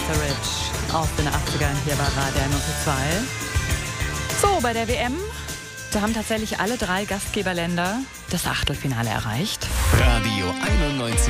Etheridge aus den 80ern hier bei Radio 2. So, bei der WM, da haben tatsächlich alle 3 Gastgeberländer das Achtelfinale erreicht. Radio 91.2.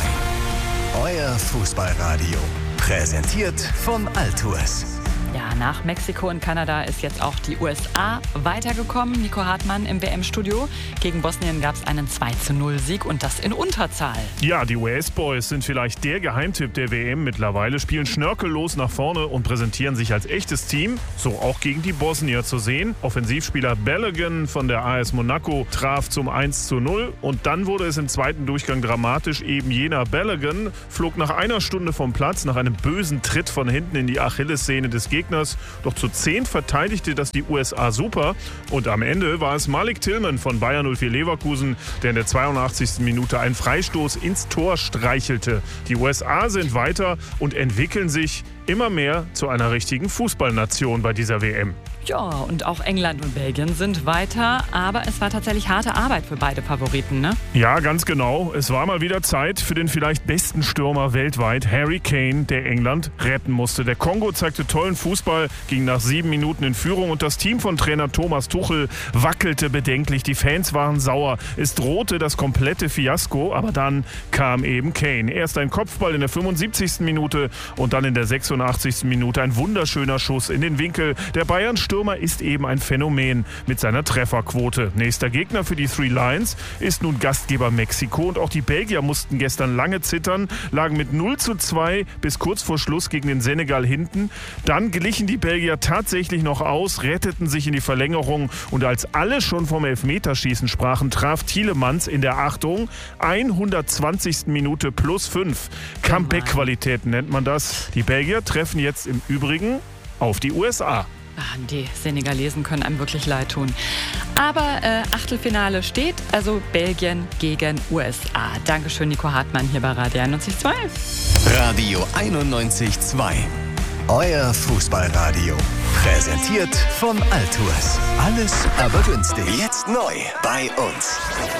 Euer Fußballradio. Präsentiert von Altours. Ja, nach Mexiko und Kanada ist jetzt auch die USA weitergekommen. Nico Hartmann im WM-Studio. Gegen Bosnien gab es einen 2:0-Sieg und das in Unterzahl. Ja, die US-Boys sind vielleicht der Geheimtipp der WM mittlerweile, spielen schnörkellos nach vorne und präsentieren sich als echtes Team. So auch gegen die Bosnier zu sehen. Offensivspieler Balogun von der AS Monaco traf zum 1:0 und dann wurde es im zweiten Durchgang dramatisch. Eben jener Balogun flog nach einer Stunde vom Platz nach einem bösen Tritt von hinten in die Achillessehne des Gegners. Doch zu 10 verteidigte das die USA super. Und am Ende war es Malik Tillman von Bayer 04 Leverkusen, der in der 82. Minute einen Freistoß ins Tor streichelte. Die USA sind weiter und entwickeln sich immer mehr zu einer richtigen Fußballnation bei dieser WM. Ja, und auch England und Belgien sind weiter, aber es war tatsächlich harte Arbeit für beide Favoriten, ne? Ja, ganz genau. Es war mal wieder Zeit für den vielleicht besten Stürmer weltweit, Harry Kane, der England retten musste. Der Kongo zeigte tollen Fußball, ging nach 7 Minuten in Führung und das Team von Trainer Thomas Tuchel wackelte bedenklich. Die Fans waren sauer. Es drohte das komplette Fiasko, aber dann kam eben Kane. Erst ein Kopfball in der 75. Minute und dann in der 86. Minute ein wunderschöner Schuss in den Winkel. Der Bayern-Stürmer ist eben ein Phänomen mit seiner Trefferquote. Nächster Gegner für die Three Lions ist nun Gastgeber Mexiko und auch die Belgier mussten gestern lange zittern, lagen mit 0:2 bis kurz vor Schluss gegen den Senegal hinten. Dann glichen die Belgier tatsächlich noch aus, retteten sich in die Verlängerung und als alle schon vom Elfmeterschießen sprachen, traf Tielemans in der 120. Minute +5. Comeback-Qualitäten nennt man das. Die Belgier treffen jetzt im Übrigen auf die USA. Die Senegalesen können einem wirklich leid tun. Aber Achtelfinale steht, also Belgien gegen USA. Dankeschön, Nico Hartmann hier bei Radio 91.2. Radio 91.2. Euer Fußballradio. Präsentiert von Altours. Alles aber günstig. Jetzt neu bei uns.